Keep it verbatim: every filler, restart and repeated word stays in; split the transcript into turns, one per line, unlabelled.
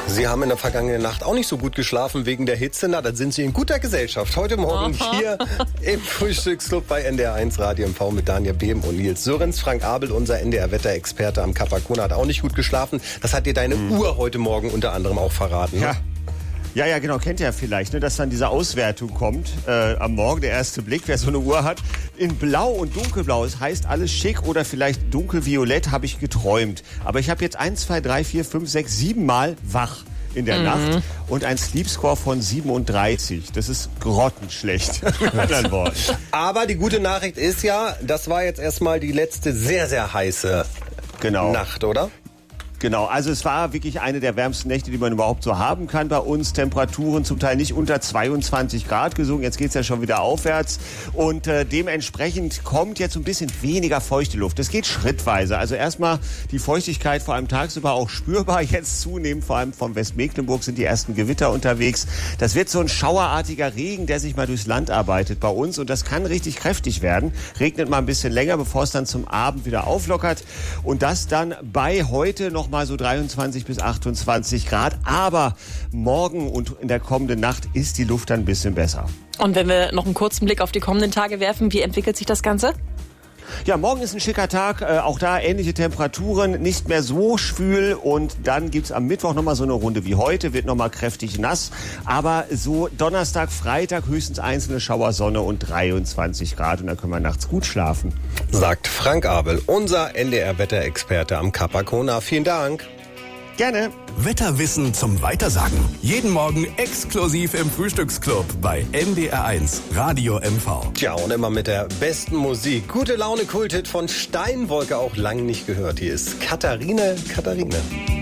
Sie haben in der vergangenen Nacht auch nicht so gut geschlafen wegen der Hitze. Na, dann sind Sie in guter Gesellschaft. Heute Morgen Aha. hier im Frühstücksclub bei N D R eins Radio M V mit Daniel Behm und Nils Sörens. Frank Abel, unser N D R-Wetterexperte am Capacona, hat auch nicht gut geschlafen. Das hat dir deine mhm. Uhr heute Morgen unter anderem auch verraten.
Ja. Ja, ja, genau, kennt ihr ja vielleicht, ne, dass dann diese Auswertung kommt, äh, am Morgen, der erste Blick, wer so eine Uhr hat, in Blau und Dunkelblau, das heißt alles schick oder vielleicht dunkelviolett, habe ich geträumt. Aber ich habe jetzt eins, zwei, drei, vier, fünf, sechs, sieben Mal wach in der mhm. Nacht und ein Sleep Score von siebenunddreißig. Das ist grottenschlecht, mit anderen Worten.
Aber die gute Nachricht ist ja, das war jetzt erstmal die letzte sehr, sehr heiße genau. Nacht, oder?
Genau, also es war wirklich eine der wärmsten Nächte, die man überhaupt so haben kann bei uns. Temperaturen zum Teil nicht unter zweiundzwanzig Grad gesunken. Jetzt geht's ja schon wieder aufwärts. Und äh, dementsprechend kommt jetzt ein bisschen weniger feuchte Luft. Es geht schrittweise. Also erstmal die Feuchtigkeit vor allem tagsüber auch spürbar. Jetzt zunehmend, vor allem vom Westmecklenburg sind die ersten Gewitter unterwegs. Das wird so ein schauerartiger Regen, der sich mal durchs Land arbeitet bei uns. Und das kann richtig kräftig werden. Regnet mal ein bisschen länger, bevor es dann zum Abend wieder auflockert. Und das dann bei heute noch mal so dreiundzwanzig bis achtundzwanzig Grad. Aber morgen und in der kommenden Nacht ist die Luft dann ein bisschen besser.
Und wenn wir noch einen kurzen Blick auf die kommenden Tage werfen, wie entwickelt sich das Ganze?
Ja, morgen ist ein schicker Tag, äh, auch da ähnliche Temperaturen, nicht mehr so schwül und dann gibt's am Mittwoch nochmal so eine Runde wie heute, wird nochmal kräftig nass, aber so Donnerstag, Freitag höchstens einzelne Schauersonne und dreiundzwanzig Grad und dann können wir nachts gut schlafen.
Sagt Frank Abel, unser N D R-Wetterexperte am Capacona. Vielen Dank.
Gerne.
Wetterwissen zum Weitersagen. Jeden Morgen exklusiv im Frühstücksclub bei N D R eins Radio M V.
Tja, und immer mit der besten Musik. Gute Laune Kulthit von Steinwolke, auch lang nicht gehört. Hier ist Katharine, Katharine.